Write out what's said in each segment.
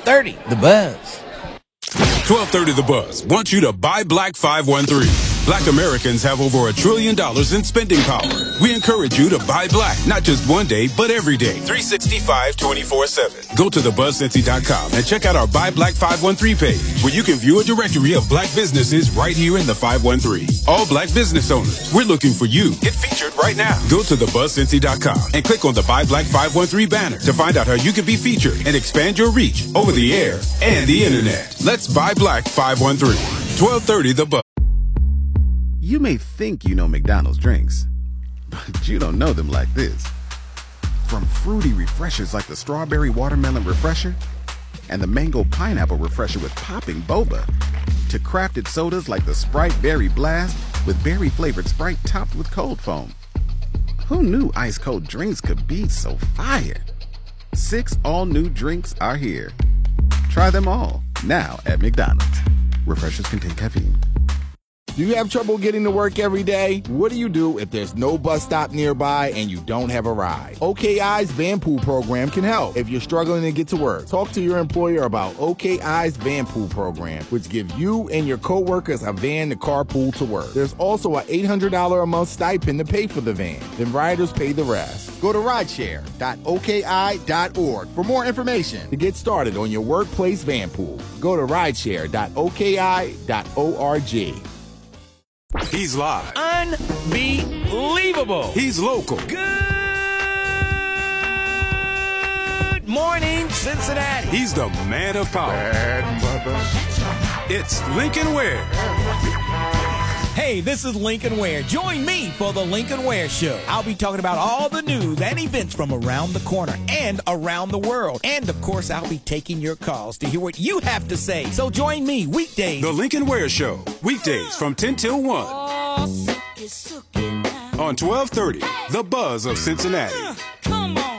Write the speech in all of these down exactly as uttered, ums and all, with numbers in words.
thirty, The Buzz. twelve thirty The Buzz wants you to buy Black five one three. Black Americans have over a trillion dollars in spending power. We encourage you to buy black, not just one day, but every day, three sixty-five, twenty-four seven. Go to the buzz cincy dot com and check out our Buy Black five one three page, where you can view a directory of black businesses right here in the five one three. All black business owners, we're looking for you. Get featured right now. Go to the buzz cincy dot com and click on the Buy Black five one three banner to find out how you can be featured and expand your reach over the air and the internet. Let's Buy Black five one three. twelve thirty The Buzz. You may think you know McDonald's drinks, but you don't know them like this. From fruity refreshers like the Strawberry Watermelon Refresher and the Mango Pineapple Refresher with popping boba, to crafted sodas like the Sprite Berry Blast with berry-flavored Sprite topped with cold foam. Who knew ice-cold drinks could be so fire? Six all-new drinks are here. Try them all, now at McDonald's. Refreshers contain caffeine. Do you have trouble getting to work every day? What do you do if there's no bus stop nearby and you don't have a ride? O K I's Van Pool program can help if you're struggling to get to work. Talk to your employer about O K I's Van Pool program, which gives you and your coworkers a van to carpool to work. There's also an eight hundred dollars a month stipend to pay for the van. Then riders pay the rest. Go to rideshare dot O K I dot org for more information to get started on your workplace van pool. Go to rideshare dot O K I dot org. He's live. Unbelievable. He's local. Good morning, Cincinnati. He's the man of power. Bad mother. It's Lincoln Ware. Hey, this is Lincoln Ware. Join me for the Lincoln Ware Show. I'll be talking about all the news and events from around the corner and around the world. And, of course, I'll be taking your calls to hear what you have to say. So join me weekdays. The Lincoln Ware Show. Weekdays from ten till one. On twelve thirty, The Buzz of Cincinnati. Come on.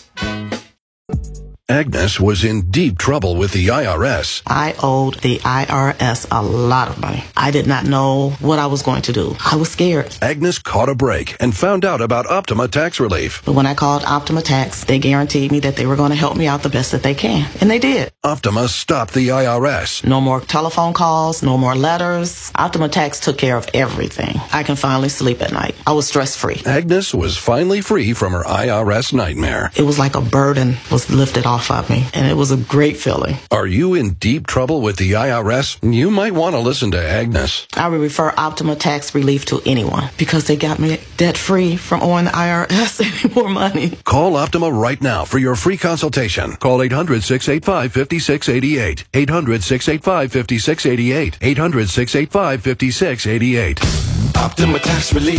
Agnes was in deep trouble with the I R S. I owed the I R S a lot of money. I did not know what I was going to do. I was scared. Agnes caught a break and found out about Optima Tax Relief. But when I called Optima Tax, they guaranteed me that they were going to help me out the best that they can. And they did. Optima stopped the I R S. No more telephone calls, no more letters. Optima Tax took care of everything. I can finally sleep at night. I was stress-free. Agnes was finally free from her I R S nightmare. It was like a burden was lifted off of me, and it was a great feeling. Are you in deep trouble with the I R S? You might want to listen to Agnes. I would refer Optima Tax Relief to anyone because they got me debt-free from owing the I R S any more money. Call Optima right now for your free consultation. Call eight hundred, six eight five, five six eight eight. eight hundred, six eight five, five six eight eight. eight hundred, six eight five, five six eight eight. Optima Tax Relief.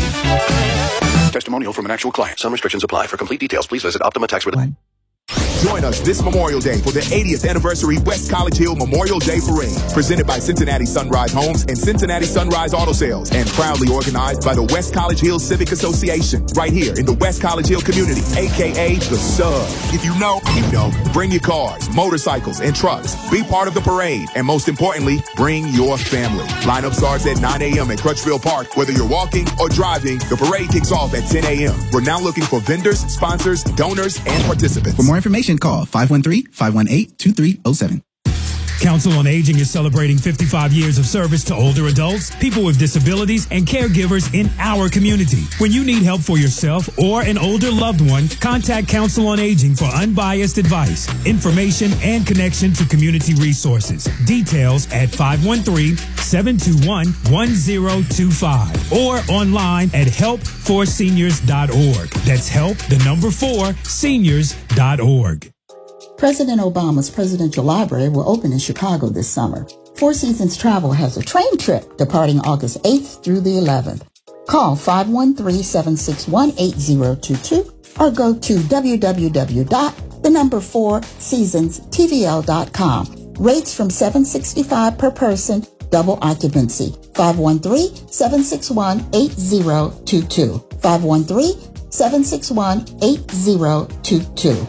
Testimonial from an actual client. Some restrictions apply. For complete details, please visit Optima Tax Relief. Join us this Memorial Day for the eightieth anniversary West College Hill Memorial Day Parade, presented by Cincinnati Sunrise Homes and Cincinnati Sunrise Auto Sales, and proudly organized by the West College Hill Civic Association, right here in the West College Hill community, aka the Sub. If you know, you know. Bring your cars, motorcycles, and trucks. Be part of the parade, and most importantly, bring your family. Lineup starts at nine a.m. at Crutchfield Park. Whether you're walking or driving, the parade kicks off at ten a.m. We're now looking for vendors, sponsors, donors, and participants. For more information, call five one three, five one eight, two three zero seven. Council on Aging is celebrating fifty-five years of service to older adults, people with disabilities, and caregivers in our community. When you need help for yourself or an older loved one, contact Council on Aging for unbiased advice, information, and connection to community resources. Details at five one three, seven two one, one zero two five or online at help for seniors dot org. That's help, the number four, seniors dot org. President Obama's Presidential Library will open in Chicago this summer. Four Seasons Travel has a train trip departing August eighth through the eleventh. Call five one three, seven six one, eight zero two two or go to w w w dot the number four seasons t v l dot com. Rates from seven hundred sixty-five dollars per person, double occupancy. five one three, seven six one, eight zero two two. five one three, seven six one, eight zero two two.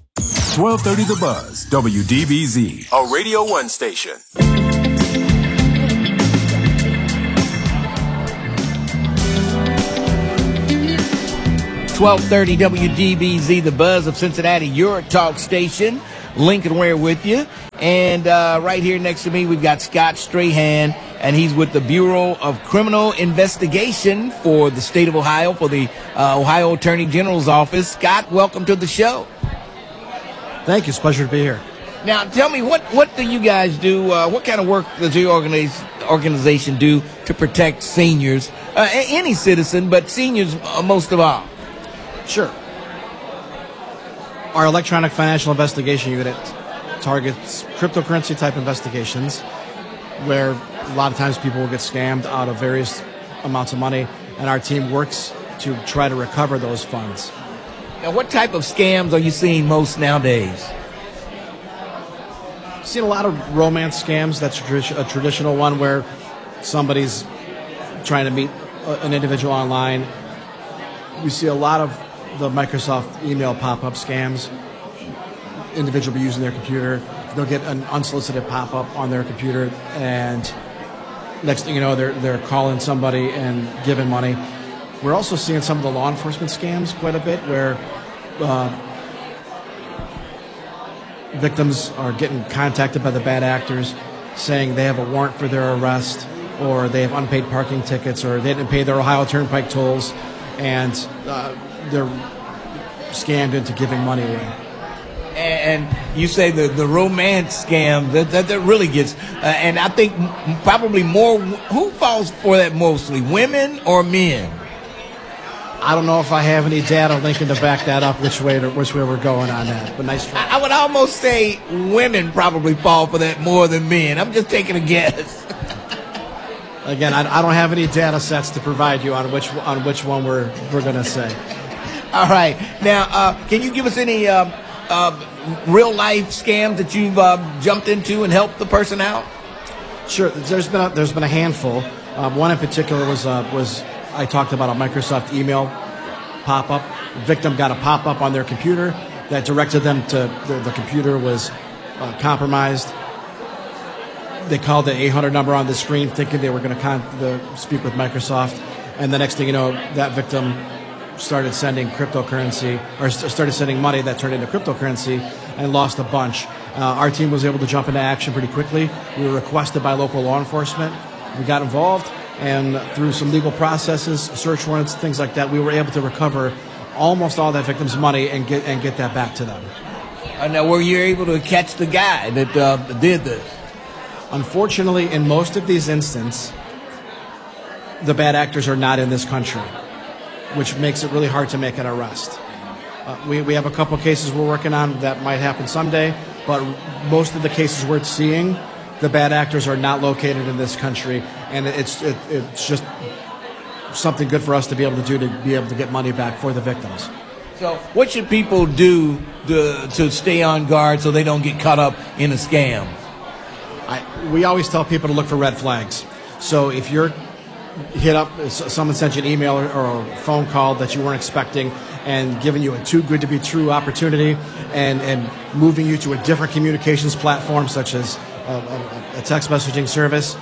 twelve thirty The Buzz, W D B Z, a Radio one station. twelve thirty W D B Z, The Buzz of Cincinnati, your talk station. Lincoln Ware with you. And uh, right here next to me, we've got Scott Strahan, and he's with the Bureau of Criminal Investigation for the state of Ohio, for the uh, Ohio Attorney General's office. Scott, welcome to the show. Thank you. It's a pleasure to be here. Now, tell me, what, what do you guys do? Uh, what kind of work does your organiz- organization do to protect seniors? Uh, any citizen, but seniors uh, most of all. Sure. Our electronic financial investigation unit targets cryptocurrency type investigations where a lot of times people will get scammed out of various amounts of money, and our team works to try to recover those funds. Now, what type of scams are you seeing most nowadays? Seen a lot of romance scams. That's a, tradi- a traditional one where somebody's trying to meet a, an individual online. We see a lot of the Microsoft email pop-up scams. Individual will be using their computer. They'll get an unsolicited pop-up on their computer, and next thing you know, they're they're calling somebody and giving money. We're also seeing some of the law enforcement scams quite a bit, where uh, victims are getting contacted by the bad actors saying they have a warrant for their arrest, or they have unpaid parking tickets, or they didn't pay their Ohio Turnpike tolls, and uh, they're scammed into giving money away. And you say the, the romance scam, that, that, that really gets, uh, and I think probably more, who falls for that mostly, women or men? I don't know if I have any data linking to back that up, which way to, which way we're going on that, but nice try. I would almost say women probably fall for that more than men. I'm just taking a guess. Again, I, I don't have any data sets to provide you on which on which one we're we're going to say. All right. Now, uh, can you give us any uh, uh, real-life scams that you've uh, jumped into and helped the person out? Sure. There's been a, there's been a handful. Um, one in particular was uh, was I talked about a Microsoft email pop-up. The victim got a pop-up on their computer that directed them to the, the computer was uh, compromised. They called the eight hundred number on the screen thinking they were going to con- the, speak with Microsoft, and the next thing you know, that victim started sending cryptocurrency, or st- started sending money that turned into cryptocurrency, and lost a bunch. Uh, our team was able to jump into action pretty quickly. We were requested by local law enforcement. We got involved, and through some legal processes, search warrants, things like that, we were able to recover almost all that victim's money and get and get that back to them. Uh, now, were you able to catch the guy that uh, did this? Unfortunately, in most of these instances, the bad actors are not in this country, which makes it really hard to make an arrest. Uh, we, we have a couple cases we're working on that might happen someday, but most of the cases we're seeing, the bad actors are not located in this country, and it's it, it's just something good for us to be able to do to be able to get money back for the victims. So what should people do to, to stay on guard so they don't get caught up in a scam? I, we always tell people to look for red flags. So if you're hit up, someone sent you an email or, or a phone call that you weren't expecting and giving you a too good to be true opportunity and, and moving you to a different communications platform such as a, a, a text messaging service,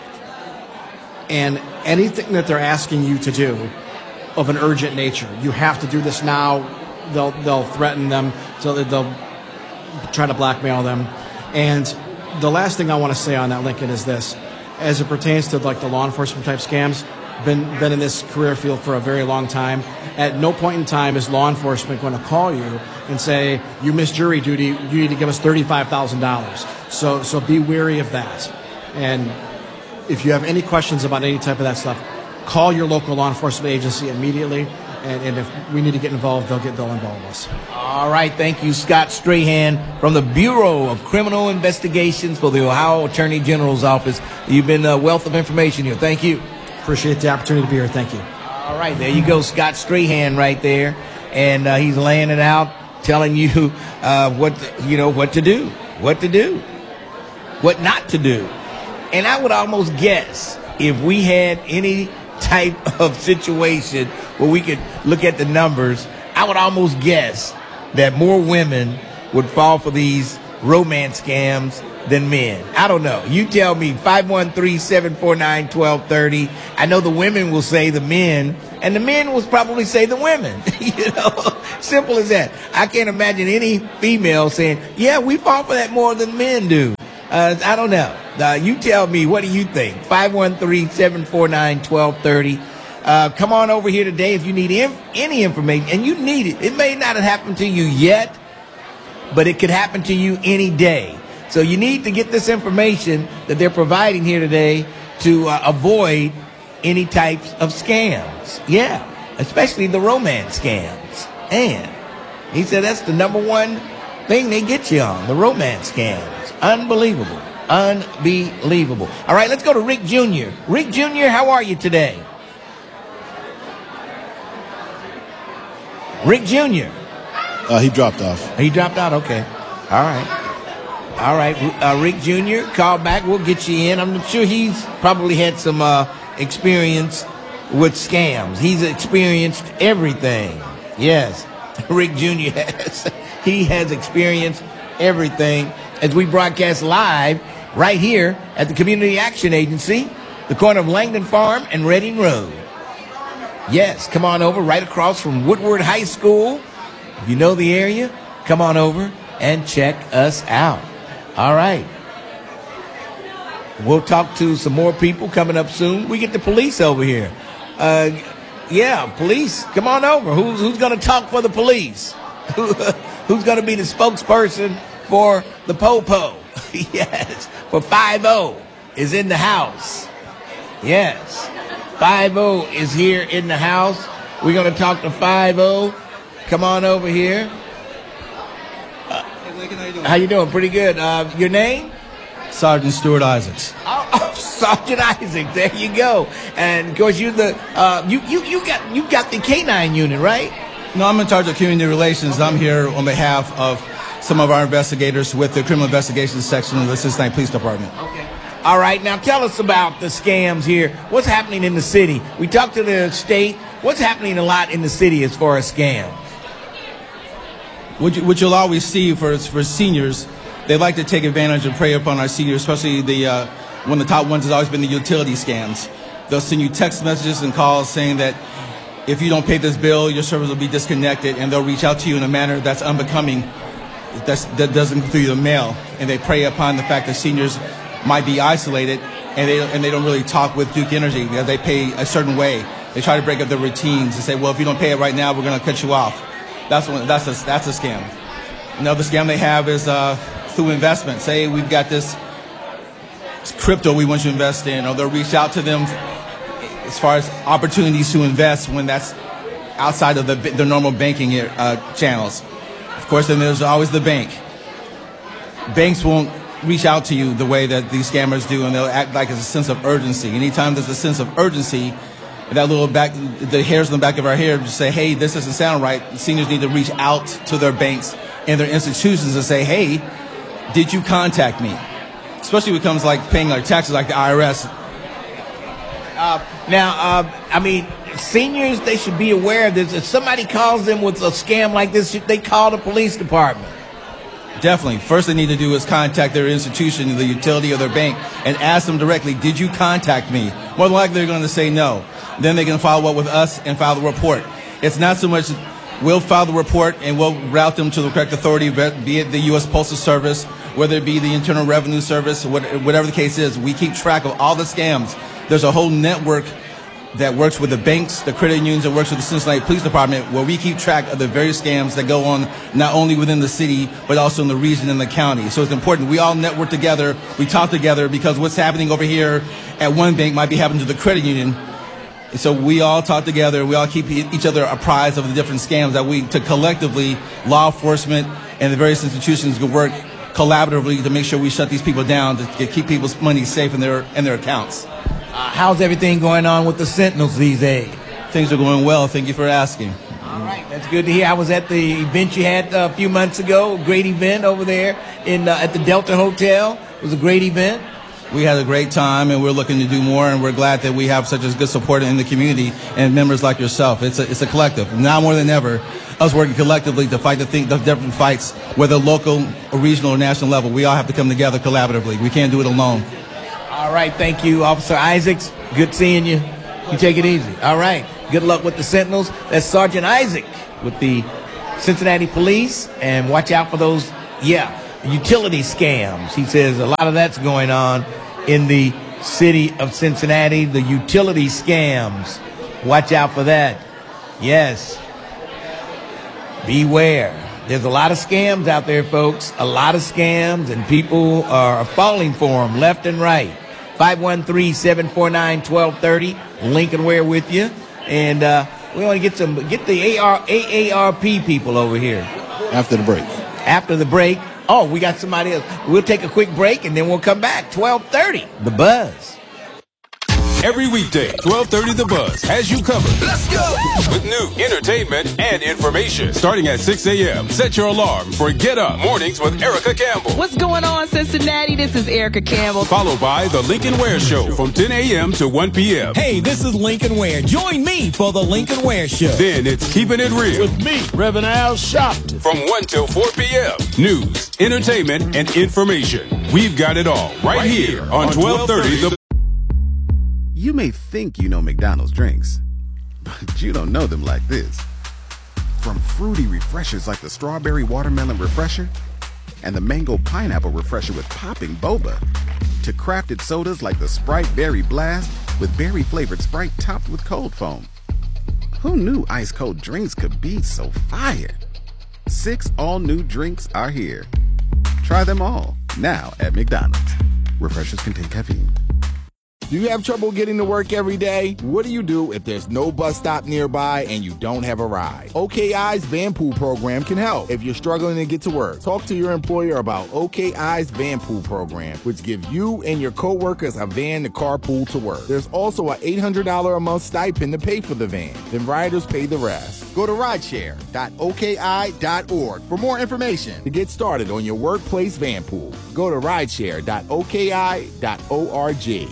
and anything that they're asking you to do of an urgent nature, you have to do this now, they'll, they'll threaten them, so that they'll try to blackmail them. And the last thing I want to say on that, Lincoln, is this. As it pertains to like the law enforcement type scams, been been in this career field for a very long time. At no point in time is law enforcement going to call you and say, you missed jury duty, you need to give us thirty-five thousand dollars. So so be wary of that. And if you have any questions about any type of that stuff, call your local law enforcement agency immediately. And, and if we need to get involved, they'll get they'll involve us. All right, thank you, Scott Strahan from the Bureau of Criminal Investigations for the Ohio Attorney General's office. You've been a wealth of information here. Thank you. Appreciate the opportunity to be here. Thank you. All right, there you go, Scott Strahan right there, and uh, he's laying it out, telling you uh, what to, you know what to do, what to do, what not to do. And I would almost guess if we had any type of situation where we could look at the numbers, I would almost guess that more women would fall for these romance scams than men. I don't know. You tell me. Five one three, seven four nine, one two three zero. I know the women will say the men and the men will probably say the women. You know, simple as that. I can't imagine any female saying, yeah, we fall for that more than men do. Uh, I don't know. Uh, you tell me, what do you think? five one three, seven four nine, one two three zero. Uh, come on over here today if you need inf- any information, and you need it. It may not have happened to you yet, but it could happen to you any day. So you need to get this information that they're providing here today to uh, avoid any types of scams. Yeah, especially the romance scams. And he said that's the number one thing they get you on, the romance scams. Unbelievable. Unbelievable. All right, let's go to Rick Junior Rick Junior, how are you today? Rick Junior Uh, he dropped off. He dropped out? Okay. All right. All right. Uh, Rick Junior, call back. We'll get you in. I'm sure he's probably had some uh, experience with scams. He's experienced everything. Yes. Rick Junior has. He has experienced everything as we broadcast live right here at the Community Action Agency, the corner of Langdon Farm and Reading Road. Yes, come on over right across from Woodward High School. If you know the area, come on over and check us out. All right. We'll talk to some more people coming up soon. We get the police over here. Uh, yeah, police, come on over. Who's, who's going to talk for the police? Who's going to be the spokesperson for the Popo? Yes, for five oh is in the house. Yes. five oh is here in the house. We're going to talk to five oh. Come on over here. Uh, hey, Lincoln, how you doing? How you doing? Pretty good. Uh, your name? Sergeant Stuart Isaacs. Oh, oh, Sergeant Isaac. There you go. And of course, you're the uh, you you you got you got the K nine unit, right? No, I'm in charge of community relations. Okay. I'm here on behalf of some of our investigators with the criminal investigations section of the Cincinnati Police Department. Okay. All right, now tell us about the scams here. What's happening in the city? We talked to the state. What's happening a lot in the city as far as scams? What, you, what you'll always see for for seniors, they like to take advantage and prey upon our seniors, especially the uh, one of the top ones has always been the utility scams. They'll send you text messages and calls saying that if you don't pay this bill, your service will be disconnected, and they'll reach out to you in a manner that's unbecoming, that's, that doesn't include the mail, and they prey upon the fact that seniors might be isolated, and they and they don't really talk with Duke Energy because they pay a certain way. They try to break up their routines and say, well, if you don't pay it right now, we're going to cut you off. That's one, that's a that's a scam. Another scam they have is uh, through investment. Say we've got this crypto we want you to invest in, or they'll reach out to them as far as opportunities to invest when that's outside of the the normal banking uh, channels. Of course, then there's always the bank. Banks won't reach out to you the way that these scammers do, and they'll act like it's a sense of urgency. Anytime there's a sense of urgency, that little back, the hairs on the back of our hair just say, hey, this doesn't sound right. Seniors need to reach out to their banks and their institutions and say, hey, did you contact me? Especially when it comes like paying our taxes like the I R S. Uh, now, uh, I mean, seniors, they should be aware of this. If somebody calls them with a scam like this, should they call the police department? Definitely. First they need to do is contact their institution, the utility or their bank, and ask them directly, did you contact me? More than likely they're going to say no. Then they can follow up with us and file the report. It's not so much we'll file the report and we'll route them to the correct authority, be it the U S Postal Service, whether it be the Internal Revenue Service, whatever the case is. We keep track of all the scams. There's a whole network that works with the banks, the credit unions, that works with the Cincinnati Police Department, where we keep track of the various scams that go on not only within the city, but also in the region and the county. So it's important. We all network together. We talk together because what's happening over here at one bank might be happening to the credit union. And so we all talk together. We all keep each other apprised of the different scams that we, to collectively, law enforcement and the various institutions can work collaboratively to make sure we shut these people down, to keep people's money safe in their, in their accounts. Uh, how's everything going on with the Sentinels these days? Things are going well. Thank you for asking. All right. That's good to hear. I was at the event you had a few months ago. Great event over there in uh, at the Delta Hotel. It was a great event. We had a great time, and we're looking to do more, and we're glad that we have such a good support in the community and members like yourself. It's a, it's a collective. Now more than ever, us working collectively to fight the, thing, the different fights, whether local or regional or national level. We all have to come together collaboratively. We can't do it alone. All right, thank you, Officer Isaacs. Good seeing you. You take it easy. All right. Good luck with the Sentinels. That's Sergeant Isaac with the Cincinnati Police. And watch out for those, yeah, utility scams. He says a lot of that's going on in the city of Cincinnati, the utility scams. Watch out for that. Yes. Beware. There's a lot of scams out there, folks. A lot of scams, and people are falling for them left and right. five one three, seven four nine, one two three zero. Lincoln Ware with you. And uh, we want to get some, get the A R, A A R P people over here. After the break. After the break. Oh, we got somebody else. We'll take a quick break, and then we'll come back. twelve thirty, The Buzz. Every weekday, twelve thirty The Buzz has you covered. Let's go! With new entertainment and information. Starting at six a.m., set your alarm for Get Up Mornings with Erica Campbell. What's going on, Cincinnati? This is Erica Campbell. Followed by The Lincoln Ware Show from ten a.m. to one p.m. Hey, this is Lincoln Ware. Join me for The Lincoln Ware Show. Then it's Keeping It Real. With me, Reverend Al Sharpton. From one till four p.m. News, entertainment, and information. We've got it all right, right here on twelve thirty The You may think you know McDonald's drinks, but you don't know them like this. From fruity refreshers like the Strawberry Watermelon Refresher and the Mango Pineapple Refresher with popping boba, to crafted sodas like the Sprite Berry Blast with berry-flavored Sprite topped with cold foam. Who knew ice-cold drinks could be so fire? Six all-new drinks are here. Try them all, now at McDonald's. Refreshers contain caffeine. Do you have trouble getting to work every day? What do you do if there's no bus stop nearby and you don't have a ride? O K I's Van Pool program can help. If you're struggling to get to work, talk to your employer about O K I's Van Pool program, which gives you and your coworkers a van to carpool to work. There's also an eight hundred dollars a month stipend to pay for the van. Then riders pay the rest. Go to rideshare dot O K I dot org for more information. To get started on your workplace van pool, go to rideshare dot O K I dot org.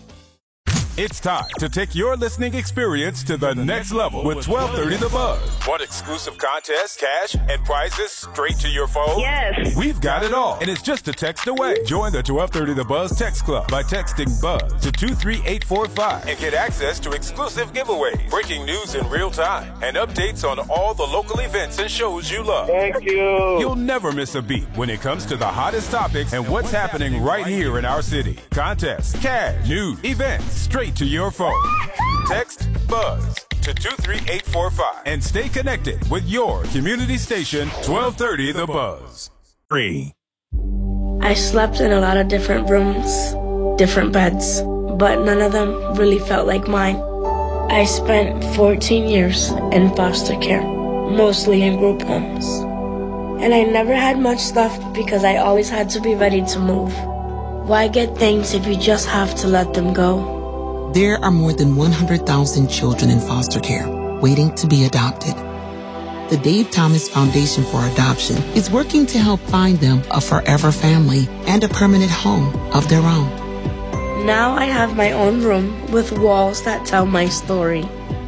It's time to take your listening experience to the next level with twelve thirty The Buzz. Want exclusive contests, cash, and prizes straight to your phone? Yes. We've got it all, and it's just a text away. Join the twelve thirty The Buzz text club by texting BUZZ to two three eight four five and get access to exclusive giveaways, breaking news in real time, and updates on all the local events and shows you love. Thank you. You'll never miss a beat when it comes to the hottest topics and what's happening right here in our city. Contests, cash, news, events, straight to your phone. Text BUZZ to two three eight four five and stay connected with your community station, twelve thirty The Buzz. Three. I slept in a lot of different rooms, different beds, but none of them really felt like mine. I spent fourteen years in foster care, mostly in group homes. And I never had much stuff because I always had to be ready to move. Why get things if you just have to let them go? There are more than one hundred thousand children in foster care waiting to be adopted. The Dave Thomas Foundation for Adoption is working to help find them a forever family and a permanent home of their own. Now I have my own room with walls that tell my story.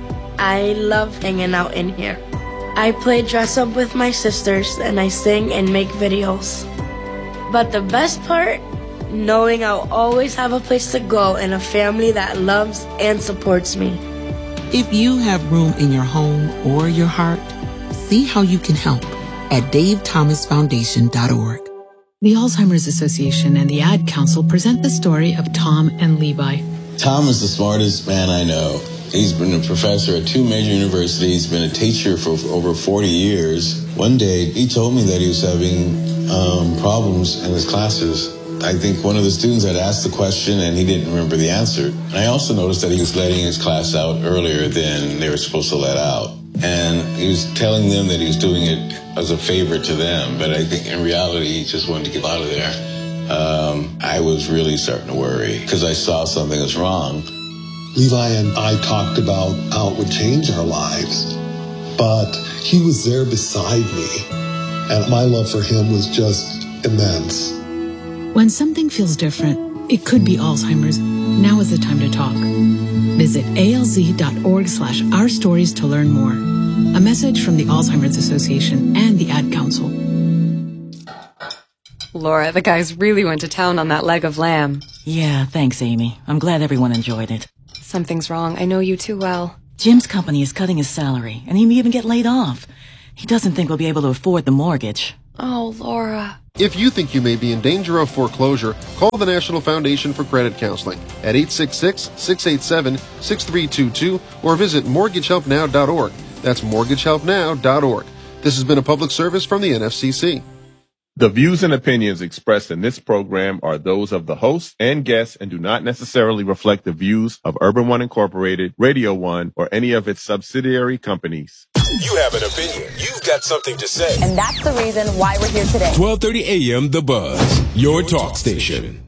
I love hanging out in here. I play dress up with my sisters and I sing and make videos. But the best part? Knowing I'll always have a place to go and a family that loves and supports me. If you have room in your home or your heart, see how you can help at dave thomas foundation dot org. The Alzheimer's Association and the Ad Council present the story of Tom and Levi. Tom is the smartest man I know. He's been a professor at two major universities, been a teacher for over forty years. One day, he told me that he was having um, problems in his classes. I think one of the students had asked the question and he didn't remember the answer. And I also noticed that he was letting his class out earlier than they were supposed to let out. And he was telling them that he was doing it as a favor to them. But I think in reality, he just wanted to get out of there. Um, I was really starting to worry because I saw something was wrong. Levi and I talked about how it would change our lives. But he was there beside me. And my love for him was just immense. When something feels different, it could be Alzheimer's. Now is the time to talk. Visit alz.org slash our stories to learn more. A message from the Alzheimer's Association and the Ad Council. Laura, the guys really went to town on that leg of lamb. Yeah, thanks, Amy. I'm glad everyone enjoyed it. Something's wrong. I know you too well. Jim's company is cutting his salary, and he may even get laid off. He doesn't think we'll be able to afford the mortgage. Oh, Laura. If you think you may be in danger of foreclosure, call the National Foundation for Credit Counseling at eight six six, six eight seven, six three two two or visit mortgage help now dot org. That's mortgage help now dot org. This has been a public service from the N F C C. The views and opinions expressed in this program are those of the host and guests and do not necessarily reflect the views of Urban One Incorporated, Radio One, or any of its subsidiary companies. You have an opinion. You've got something to say. And that's the reason why we're here today. twelve thirty a.m. The Buzz, your talk station.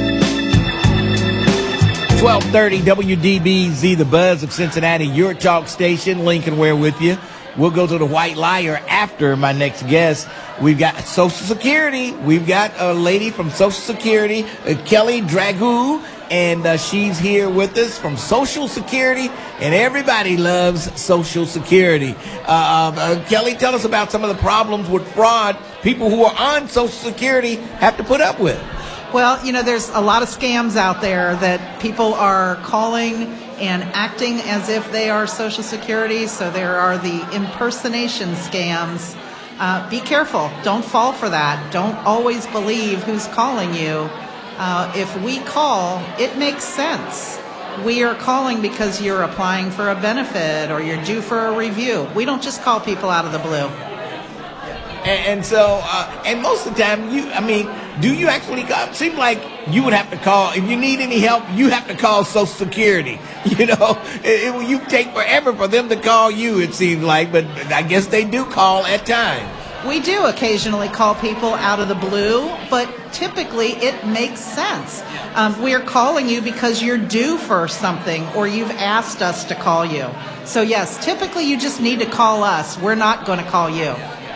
twelve thirty W D B Z, The Buzz of Cincinnati, your talk station. Lincoln Ware with you. We'll go to the White Liar after my next guest. We've got Social Security. We've got a lady from Social Security, uh, Kelly Dragoo, and uh, she's here with us from Social Security, and everybody loves Social Security. Uh, uh, Kelly, tell us about some of the problems with fraud people who are on Social Security have to put up with. Well, you know, there's a lot of scams out there that people are calling and acting as if they are Social Security. So there are the impersonation scams. Uh, be careful. Don't fall for that. Don't always believe who's calling you. Uh, if we call, it makes sense. We are calling because you're applying for a benefit or you're due for a review. We don't just call people out of the blue. And, and so, uh, and most of the time, you, I mean, do you actually call? It seems like you would have to call, if you need any help, you have to call Social Security. You know, it, it, you take forever for them to call you, it seems like, but I guess they do call at times. We do occasionally call people out of the blue, but typically it makes sense. Um, we're calling you because you're due for something or you've asked us to call you. So yes, typically you just need to call us. We're not going to call you.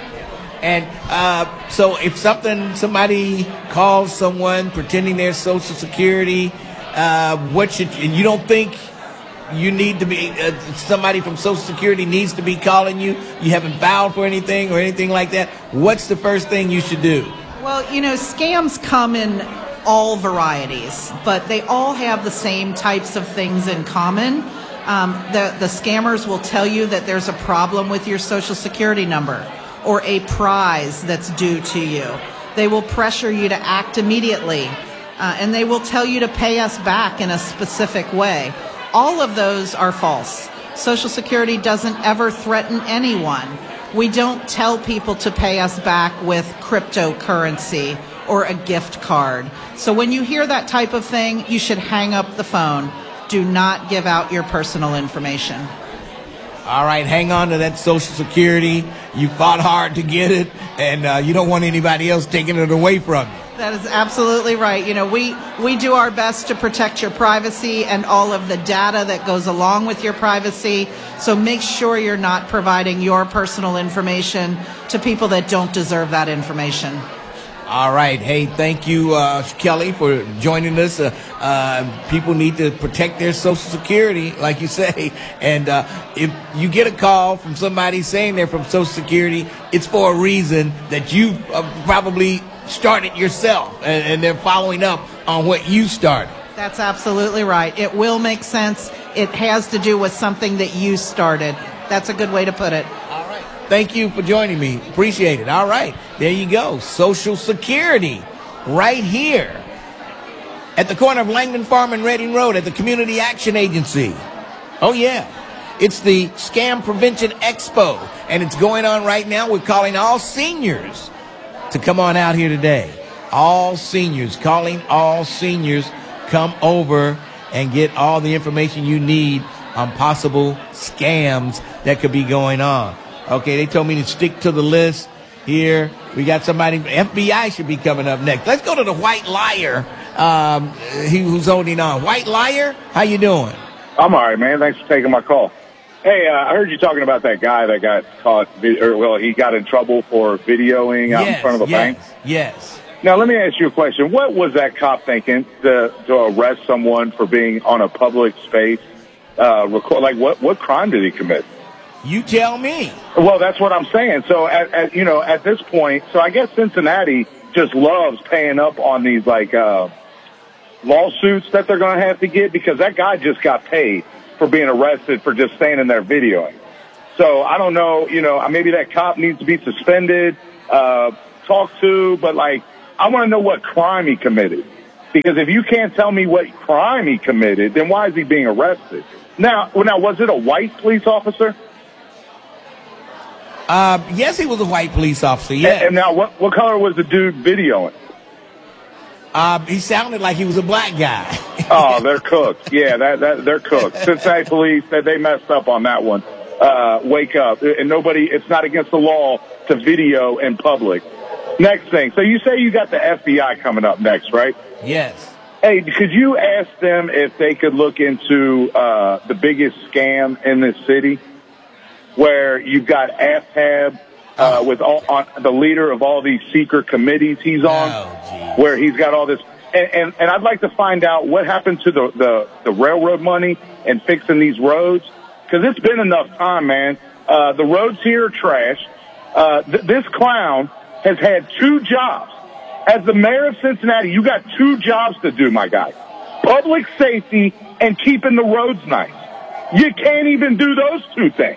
And uh, so if something, somebody calls someone pretending they're Social Security, uh, what should, and you don't think you need to be, uh, somebody from Social Security needs to be calling you, you haven't filed for anything or anything like that, what's the first thing you should do? Well, you know, scams come in all varieties, but they all have the same types of things in common. Um, the, the scammers will tell you that there's a problem with your Social Security number or a prize that's due to you. They will pressure you to act immediately, uh, and they will tell you to pay us back in a specific way. All of those are false. Social Security doesn't ever threaten anyone. We don't tell people to pay us back with cryptocurrency or a gift card. So when you hear that type of thing, you should hang up the phone. Do not give out your personal information. All right, hang on to that Social Security. You fought hard to get it, and uh, you don't want anybody else taking it away from you. That is absolutely right. You know, we, we do our best to protect your privacy and all of the data that goes along with your privacy. So make sure you're not providing your personal information to people that don't deserve that information. All right. Hey, thank you, uh, Kelly, for joining us. Uh, uh, people need to protect their Social Security, like you say. And uh, if you get a call from somebody saying they're from Social Security, it's for a reason that you uh, probably started yourself, and, and they're following up on what you started. That's absolutely right. It will make sense. It has to do with something that you started. That's a good way to put it. All right. Thank you for joining me. Appreciate it. All right. There you go. Social Security right here at the corner of Langdon Farm and Reading Road at the Community Action Agency. Oh, yeah. It's the Scam Prevention Expo, and it's going on right now. We're calling all seniors to come on out here today. All seniors, calling all seniors, come over and get all the information you need on possible scams that could be going on. Okay, they told me to stick to the list here. We got somebody, F B I should be coming up next. Let's go to the White Liar, um, he who's holding on. White Liar, how you doing? I'm all right, man. Thanks for taking my call. Hey, uh, I heard you talking about that guy that got caught, or well, he got in trouble for videoing out yes, in front of a yes, bank. Yes. Now, let me ask you a question. What was that cop thinking to, to arrest someone for being on a public space? Uh, record, like, what, what crime did he commit? You tell me. Well, that's what I'm saying. So, at, at you know, at this point, so I guess Cincinnati just loves paying up on these, like, uh, lawsuits that they're going to have to get, because that guy just got paid for being arrested for just standing there videoing. So I don't know, you know, maybe that cop needs to be suspended, uh, talked to, but, like, I want to know what crime he committed. Because if you can't tell me what crime he committed, then why is he being arrested? Now, now was it a white police officer? Uh, yes, he was a white police officer, yeah. And, and now, what, what color was the dude videoing? Uh, he sounded like he was a black guy. Oh, they're cooked. Yeah, that, that they're cooked. Cincinnati police, they, they messed up on that one. Uh, wake up. And nobody, it's not against the law to video in public. Next thing. So you say you got the F B I coming up next, right? Yes. Hey, could you ask them if they could look into uh, the biggest scam in this city, where you've got A F T A B uh, with all, on, the leader of all these secret committees he's on, oh, where he's got all this. And, and, and I'd like to find out what happened to the, the, the railroad money and fixing these roads, because it's been enough time, man. Uh, the roads here are trash. Uh, th- this clown has had two jobs. As the mayor of Cincinnati, you got two jobs to do, my guy. Public safety and keeping the roads nice. You can't even do those two things.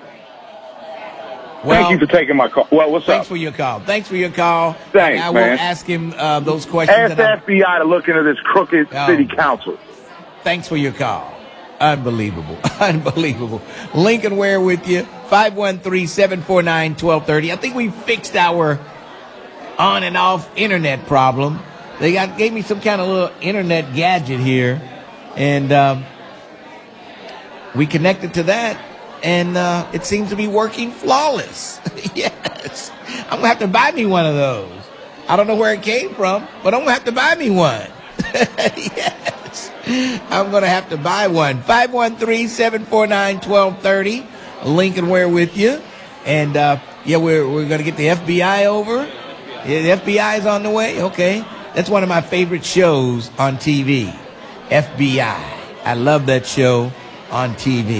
Well, thank you for taking my call. Well, what's thanks up? for your call. Thanks for your call. Thanks, I man. will ask him uh, those questions. Ask the F B I to look into this crooked Oh. city council. Thanks for your call. Unbelievable. Unbelievable. Lincoln Ware with you. five one three, seven four nine, one two three zero. I think we fixed our on and off internet problem. They got gave me some kind of little internet gadget here, and um, we connected to that, and uh, it seems to be working flawless. Yes. I'm going to have to buy me one of those. I don't know where it came from, but I'm going to have to buy me one. Yes. I'm going to have to buy one. five one three, seven four nine, one two three zero. Lincoln Ware with you. And, uh, yeah, we're, we're going to get the F B I over. Yeah, the F B I is on the way. Okay. That's one of my favorite shows on T V. F B I. I love that show on T V.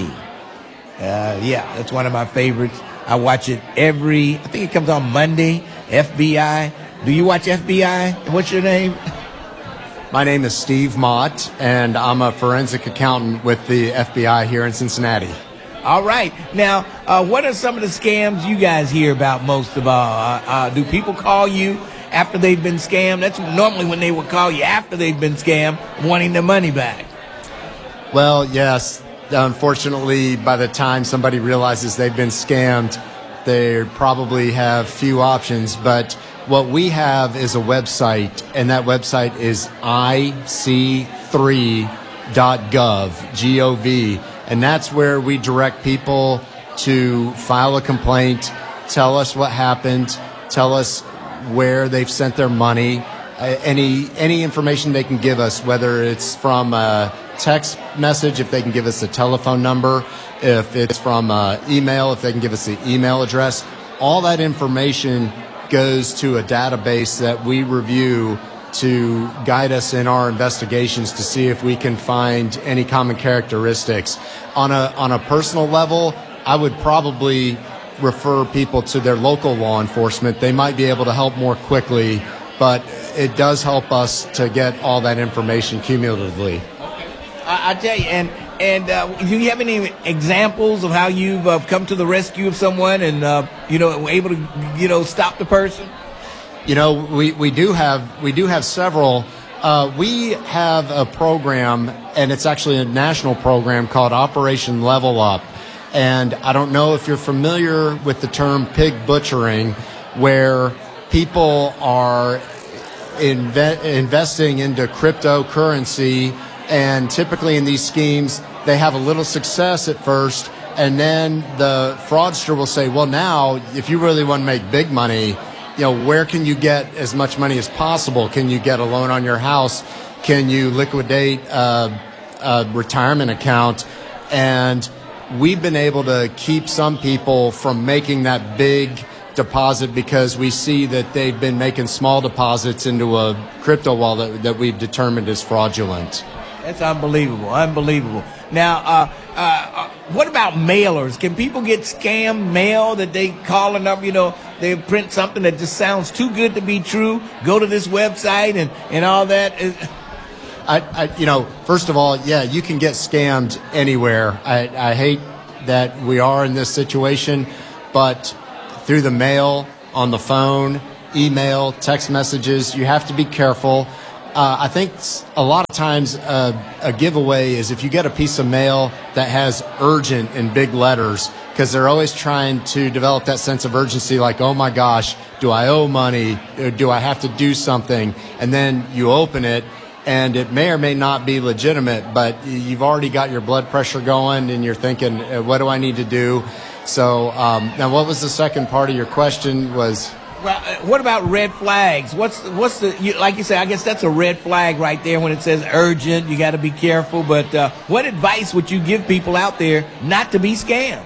Uh, yeah, that's one of my favorites. I watch it every, I think it comes on Monday, F B I. Do you watch F B I? What's your name? My name is Steve Mott, and I'm a forensic accountant with the F B I here in Cincinnati. All right. Now, uh, what are some of the scams you guys hear about most of all? Uh, uh, do people call you after they've been scammed? That's normally when they would call you after they've been scammed, wanting their money back. Well, yes. Unfortunately, by the time somebody realizes they've been scammed, they probably have few options. But what we have is a website, and that website is I C three dot gov, G O V. And that's where we direct people to file a complaint, tell us what happened, tell us where they've sent their money, uh, any any information they can give us, whether it's from a text message, if they can give us a telephone number, if it's from uh, email, if they can give us the email address. All that information goes to a database that we review to guide us in our investigations to see if we can find any common characteristics. On a on a personal level, I would probably refer people to their local law enforcement. They might be able to help more quickly, but it does help us to get all that information cumulatively. I, I tell you, and and uh, do you have any examples of how you've uh, come to the rescue of someone and uh, you know able to you know stop the person? You know, we, we do have we do have several. Uh, we have a program, and it's actually a national program called Operation Level Up. And I don't know if you're familiar with the term pig butchering, where people are inve- investing into cryptocurrency, and typically in these schemes, they have a little success at first, and then the fraudster will say, well, now, if you really want to make big money, you know, where can you get as much money as possible? Can you get a loan on your house? Can you liquidate a, a retirement account? And we've been able to keep some people from making that big deposit because we see that they've been making small deposits into a crypto wallet that we've determined is fraudulent. That's unbelievable, unbelievable. Now, uh, uh, what about mailers? Can people get scammed mail that they call a number, you know, they print something that just sounds too good to be true, go to this website and, and all that? I, I, you know, first of all, yeah, you can get scammed anywhere. I, I hate that we are in this situation, but through the mail, on the phone, email, text messages, you have to be careful. Uh, I think a lot of times uh, a giveaway is if you get a piece of mail that has urgent in big letters, because they're always trying to develop that sense of urgency, like, oh my gosh, do I owe money? Do I have to do something? And then you open it, and it may or may not be legitimate, but you've already got your blood pressure going, and you're thinking, what do I need to do? So um, now what was the second part of your question was... Well, what about red flags? What's what's the you, like you say? I guess that's a red flag right there when it says urgent. You got to be careful. But uh, what advice would you give people out there not to be scammed?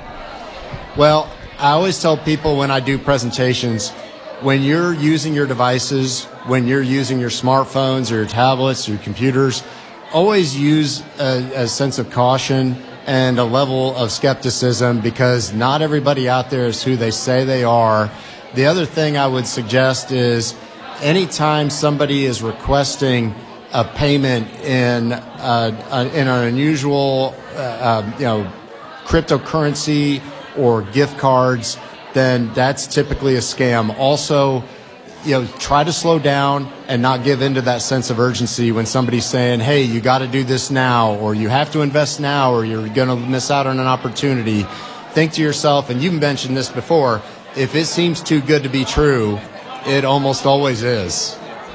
Well, I always tell people when I do presentations, when you're using your devices, when you're using your smartphones or your tablets or your computers, always use a, a sense of caution and a level of skepticism, because not everybody out there is who they say they are. The other thing I would suggest is anytime somebody is requesting a payment in uh, in an unusual, uh, uh, you know, cryptocurrency or gift cards, then that's typically a scam. Also, you know, try to slow down and not give into that sense of urgency when somebody's saying, hey, you got to do this now, or you have to invest now, or you're going to miss out on an opportunity. Think to yourself, and you mentioned this before, if it seems too good to be true, it almost always is.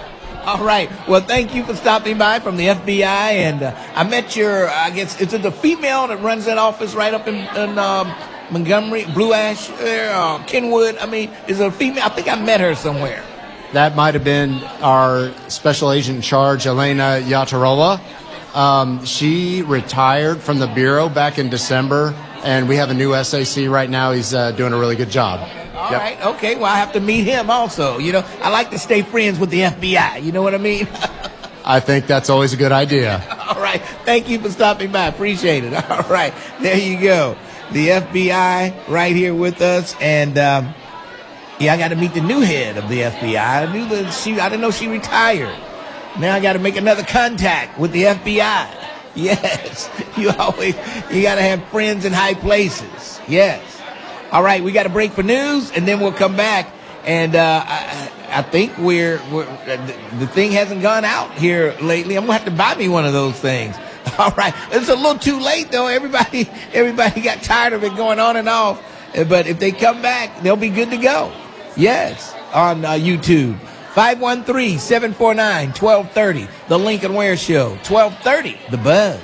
All right. Well, thank you for stopping by from the F B I. And uh, I met your, I guess, is it the female that runs that office right up in, in um, Montgomery, Blue Ash, uh, Kenwood? I mean, is it a female? I think I met her somewhere. That might have been our special agent in charge, Elena Yatarola. Um, she retired from the Bureau back in December, and we have a new S A C right now. He's uh, doing a really good job. All yep. right, okay, well, I have to meet him also. You know, I like to stay friends with the F B I. You know what I mean? I think that's always a good idea. All right, thank you for stopping by. Appreciate it. All right, there you go. The F B I right here with us. And, um, yeah, I got to meet the new head of the F B I. I knew that she, I didn't know she retired. Now I got to make another contact with the F B I. Yes, you always, you got to have friends in high places. Yes. All right, we got a break for news, and then we'll come back. And uh, I, I think we're, we're the thing hasn't gone out here lately. I'm gonna have to buy me one of those things. All right, it's a little too late though. Everybody, everybody got tired of it going on and off. But if they come back, they'll be good to go. Yes, on uh, YouTube. five one three, seven four nine, one two three zero. The Lincoln Ware Show. twelve thirty. The Buzz.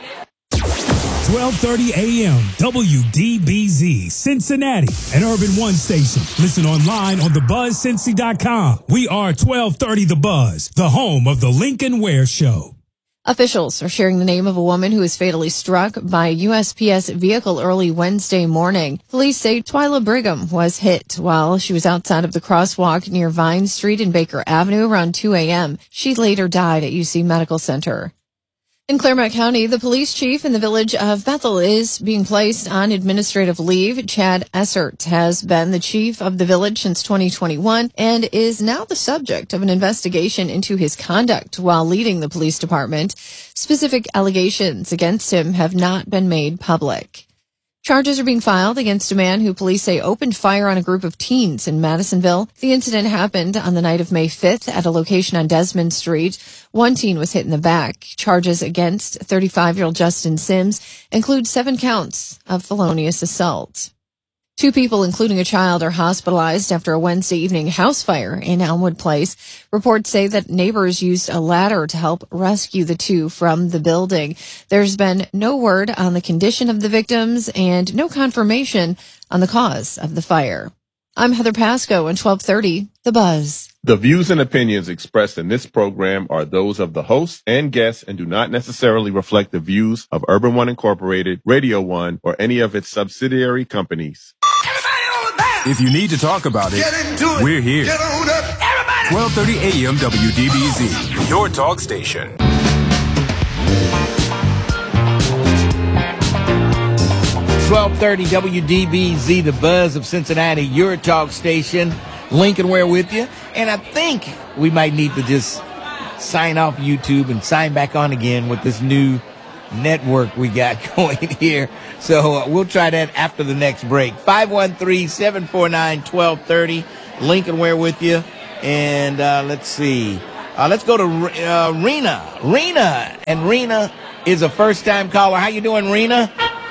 twelve thirty a.m. W D B Z, Cincinnati, an Urban One station. Listen online on the buzz cincy dot com. We are twelve thirty The Buzz, the home of the Lincoln Ware Show. Officials are sharing the name of a woman who was fatally struck by a U S P S vehicle early Wednesday morning. Police say Twyla Brigham was hit while she was outside of the crosswalk near Vine Street and Baker Avenue around two a.m. She later died at U C Medical Center. In Claremont County, the police chief in the village of Bethel is being placed on administrative leave. Chad Essert has been the chief of the village since twenty twenty-one and is now the subject of an investigation into his conduct while leading the police department. Specific allegations against him have not been made public. Charges are being filed against a man who police say opened fire on a group of teens in Madisonville. The incident happened on the night of May fifth at a location on Desmond Street. One teen was hit in the back. Charges against thirty-five-year-old Justin Sims include seven counts of felonious assault. Two people, including a child, are hospitalized after a Wednesday evening house fire in Elmwood Place. Reports say that neighbors used a ladder to help rescue the two from the building. There's been no word on the condition of the victims and no confirmation on the cause of the fire. I'm Heather Pasco on twelve thirty The Buzz. The views and opinions expressed in this program are those of the host and guests and do not necessarily reflect the views of Urban One Incorporated, Radio One, or any of its subsidiary companies. If you need to talk about it, it. we're here. twelve thirty a.m. W D B Z, your talk station. twelve thirty W D B Z, the Buzz of Cincinnati, your talk station. Lincoln Ware with you. And I think we might need to just sign off YouTube and sign back on again with this new network we got going here. So uh, we'll try that after the next break. five one three, seven four nine, one two three zero. Lincoln Ware with you. And uh, let's see. Uh, let's go to uh, Rena. Rena. And Rena is a first-time caller. How you doing, Rena?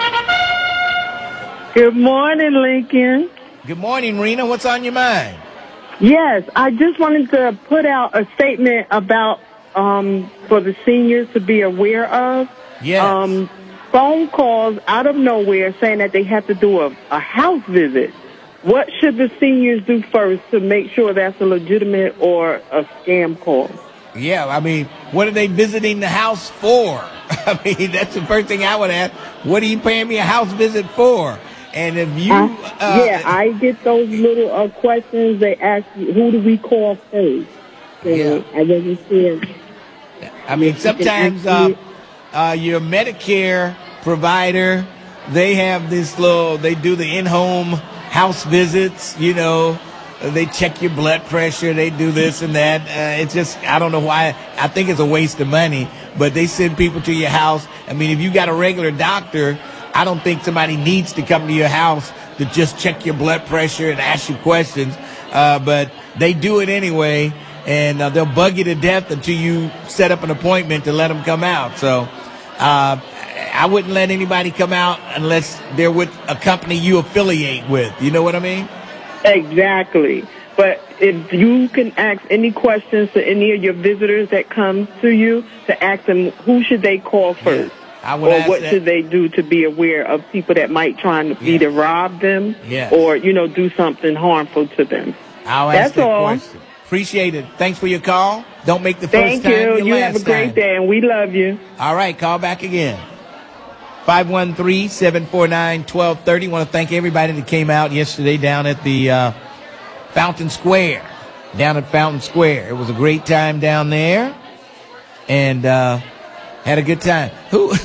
Good morning, Lincoln. Good morning, Rena. What's on your mind? Yes, I just wanted to put out a statement about um, for the seniors to be aware of. Yes. Um, phone calls out of nowhere saying that they have to do a, a house visit. What should the seniors do first to make sure that's a legitimate or a scam call? Yeah, I mean, what are they visiting the house for? I mean, that's the first thing I would ask. What are you paying me a house visit for? And if you... Uh, uh, yeah, I get those little uh, questions. They ask you, who do we call first? So Yeah. I wasn't sure. I mean, sometimes uh, uh, your Medicare provider, they have this little, they do the in-home house visits, you know, they check your blood pressure, they do this and that. Uh, it's just, I don't know why, I think it's a waste of money, but they send people to your house. I mean, if you got a regular doctor, I don't think somebody needs to come to your house to just check your blood pressure and ask you questions, uh, but they do it anyway. And uh, they'll bug you to death until you set up an appointment to let them come out. So uh, I wouldn't let anybody come out unless they're with a company you affiliate with. You know what I mean? Exactly. But if you can ask any questions to any of your visitors that come to you, to ask them who should they call first? I would or ask what that. should they do to be aware of people that might try to either rob them Yes. or, you know, do something harmful to them. I'll ask That's that all. question. Appreciate it. Thanks for your call. Don't make the Thank first time you. your You last have a great time. day, and we love you. All right, call back again. five one three, seven four nine, one two three zero. Want to thank everybody that came out yesterday down at the uh, Fountain Square. Down at Fountain Square. It was a great time down there. And uh, had a good time. Who?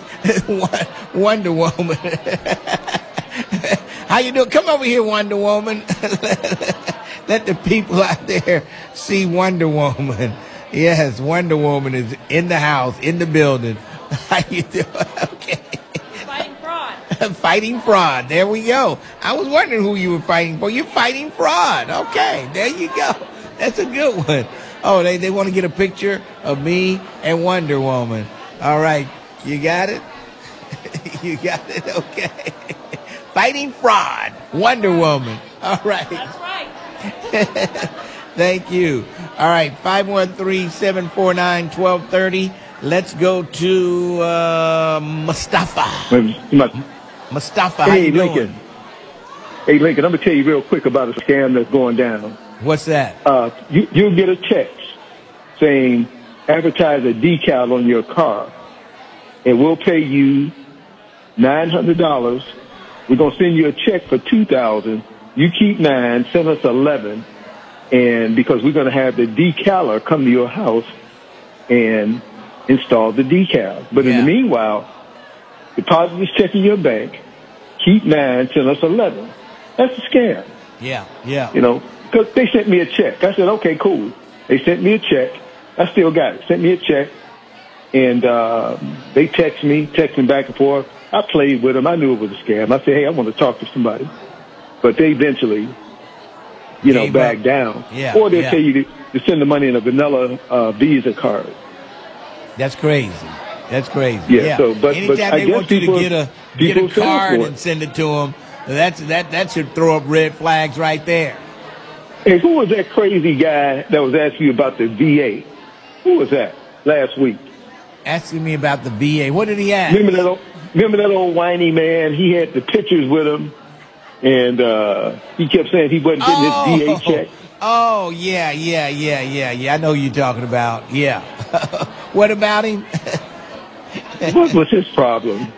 Wonder Woman. How you doing? Come over here, Wonder Woman. Let the people out there see Wonder Woman. Yes, Wonder Woman is in the house, in the building. How you doing? Okay. Fighting fraud. Fighting fraud. There we go. I was wondering who you were fighting for. You're fighting fraud. Okay, there you go. That's a good one. Oh, they, they want to get a picture of me and Wonder Woman. All right. You got it? You got it? Okay. Fighting fraud. Wonder Woman. All right. That's right. Thank you. All right, five one three, seven four nine, one two three zero. Let's go to uh, Mustafa. Mustafa, how Hey, you doing? Lincoln. Hey, Lincoln, I'm going to tell you real quick about a scam that's going down. What's that? Uh, you, you'll get a text saying, advertise a decal on your car, and we'll pay you nine hundred dollars. We're going to send you a check for two thousand dollars. You keep nine, send us eleven, and because we're going to have the decaler come to your house and install the decal. But in the meanwhile, deposit this check in your bank, keep nine, send us eleven. That's a scam. Yeah, yeah. You know, because they sent me a check. I said, okay, cool. They sent me a check. I still got it. Sent me a check, and uh, they text me, texting back and forth. I played with them. I knew it was a scam. I said, hey, I want to talk to somebody. But they eventually, you know, Gave back up. down. Yeah, Or they'll yeah. tell you to, to send the money in a vanilla uh, Visa card. That's crazy. That's crazy. Yeah, Yeah. so, but- but Anytime I they guess want you people- to get a get people a fell card for it. and send it to them, that's that that should throw up red flags right there. Hey, who was that crazy guy that was asking you about the V A? Who was that last week? Asking me about the V A. What did he ask? Remember that old, remember that old whiny man? He had the pictures with him, and uh, he kept saying he wasn't getting Oh. his V A check. Oh, yeah, yeah, yeah, yeah, yeah. I know who you're talking about. Yeah. What about him? What was his problem?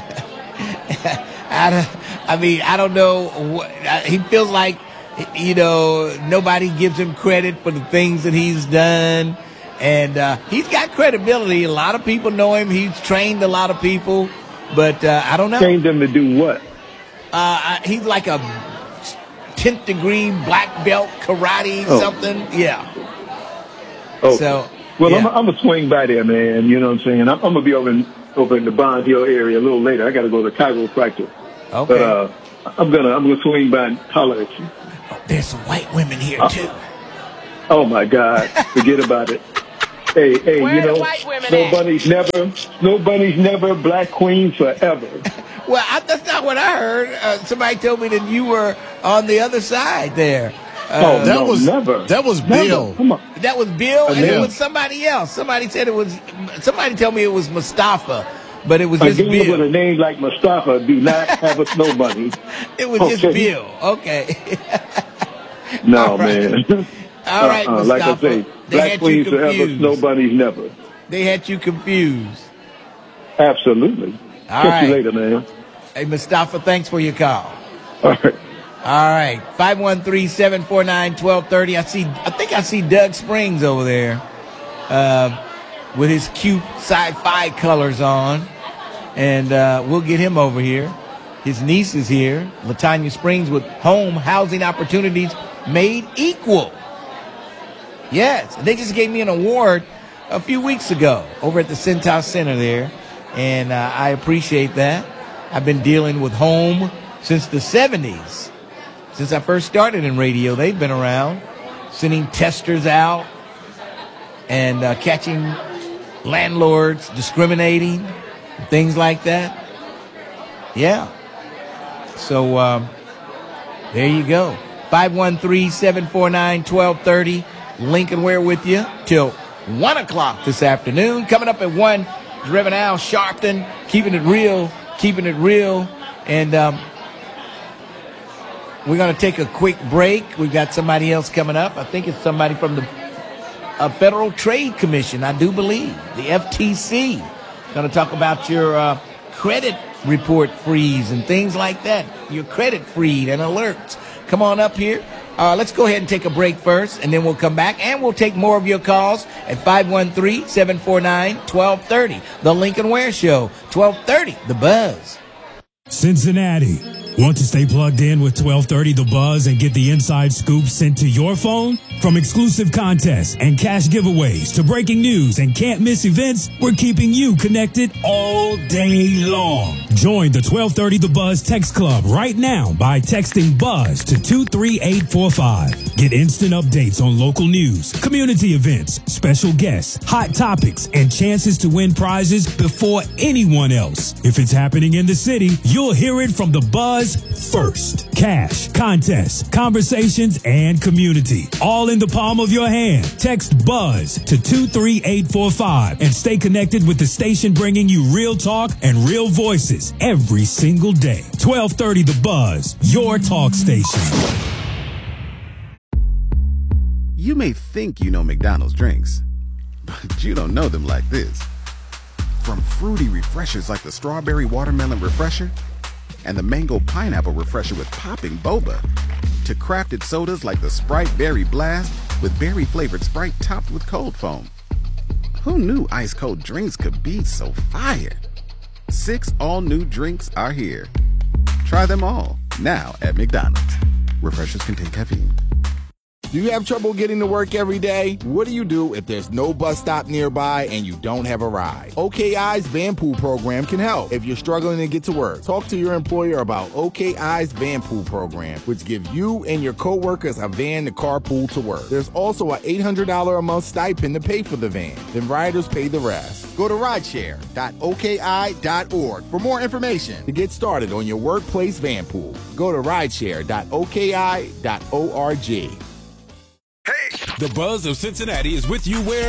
I, don't- I mean, I don't know. What, I- he feels like, you know, nobody gives him credit for the things that he's done. And uh, he's got credibility. A lot of people know him. He's trained a lot of people. But uh, I don't know. Trained them to do what? Uh, he's like a tenth degree black belt karate Oh. something. Yeah. Oh. So Well, Yeah. I'm, I'm gonna swing by there, man. You know what I'm saying? I'm, I'm gonna be over in over in the Bond Hill area a little later. I got to go to chiropractor. Okay. But uh, I'm gonna I'm gonna swing by and holler at you. There's some white women here, Uh, too. Oh my God! Forget about it. Hey, hey, Where you the know, white women Snow at? Bunny's never, Snow Bunny's never, Black Queen forever. Well, I, that's not what I heard. Uh, somebody told me that you were on the other side there. Uh, Oh, That no, was- never. that was Never. Bill. Come on. That was Bill, and Yeah. it was somebody else. Somebody said it was. Somebody told me it was Mustafa, but it was A just game Bill. with a name like Mustafa do not have a Snow Bunny. It was just Okay. Bill. Okay. No, All right. man. All right, Uh-uh. Like I Mustafa. say, They Black had you Queens forever, confused. Snow Bunnies never. They had you confused. Absolutely. All Catch right. you later, man. Hey, Mustafa, thanks for your call. All right. All right, five one three, seven four nine, one two three zero. I see. I think I see Doug Springs over there uh, with his cute sci-fi colors on, and uh, we'll get him over here. His niece is here, Latanya Springs, with home housing opportunities made equal. Yes, they just gave me an award a few weeks ago over at the Cintas Center there, and uh, I appreciate that. I've been dealing with home since the seventies. Since I first started in radio, they've been around, sending testers out and uh, catching landlords discriminating, things like that. Yeah. So um, there you go. five one three, seven four nine, one two three zero. Lincoln Ware with you till one o'clock this afternoon. Coming up at one is Reverend Al Sharpton, keeping it real, keeping it real. And um, we're going to take a quick break. We've got somebody else coming up. I think it's somebody from the uh, Federal Trade Commission, I do believe, the F T C. Going to talk about your uh, credit report freeze and things like that, your credit freed and alerts. Come on up here. Uh, let's go ahead and take a break first, and then we'll come back, and we'll take more of your calls at five one three, seven four nine, one two three zero. The Lincoln Ware Show, twelve thirty, The Buzz. Cincinnati. Want to stay plugged in with twelve thirty The Buzz and get the inside scoop sent to your phone? From exclusive contests and cash giveaways to breaking news and can't miss events, we're keeping you connected all day long. Join the twelve thirty The Buzz text club right now by texting BUZZ to two three eight four five. Get instant updates on local news, community events, special guests, hot topics, and chances to win prizes before anyone else. If it's happening in the city, you'll hear it from The Buzz first. Cash, contests, conversations, and community. All in the palm of your hand. Text BUZZ to two three eight four five and stay connected with the station bringing you real talk and real voices every single day. twelve thirty The Buzz, your talk station. You may think you know McDonald's drinks, but you don't know them like this. From fruity refreshers like the Strawberry Watermelon Refresher and the Mango Pineapple Refresher with popping boba, to crafted sodas like the Sprite Berry Blast with berry-flavored Sprite topped with cold foam. Who knew ice-cold drinks could be so fire? Six all-new drinks are here. Try them all, now at McDonald's. Refreshers contain caffeine. Do you have trouble getting to work every day? What do you do if there's no bus stop nearby and you don't have a ride? O K I's Van Pool program can help. If you're struggling to get to work, talk to your employer about O K I's Van Pool program, which gives you and your coworkers a van to carpool to work. There's also an eight hundred dollars a month stipend to pay for the van. Then riders pay the rest. Go to rideshare dot O K I dot org for more information to get started on your workplace van pool. Go to rideshare dot O K I dot org. The Buzz of Cincinnati is with you where